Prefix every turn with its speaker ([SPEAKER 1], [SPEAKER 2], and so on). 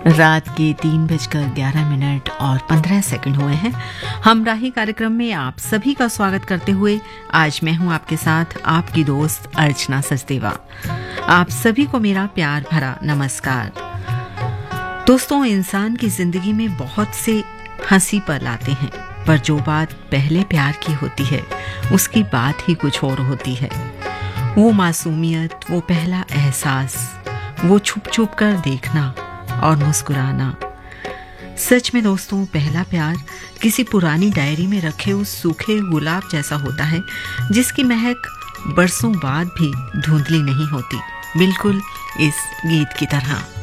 [SPEAKER 1] रात के 3:11 और 15 सेकंड हुए हैं। हमराही कार्यक्रम में आप सभी का स्वागत करते हुए आज मैं हूं आपके साथ आपकी दोस्त अर्चना सचदेवा। आप सभी को मेरा प्यार भरा नमस्कार। दोस्तों, इंसान की जिंदगी में बहुत से हंसी पल आते हैं, पर जो बात पहले प्यार की होती है उसकी बात ही कुछ और होती है। वो मासूमियत, वो पहला एहसास, वो छुप छुप कर देखना और मुस्कुराना। सच में दोस्तों, पहला प्यार किसी पुरानी डायरी में रखे उस सूखे गुलाब जैसा होता है जिसकी महक बरसों बाद भी धुंधली नहीं होती, बिल्कुल इस गीत की तरह।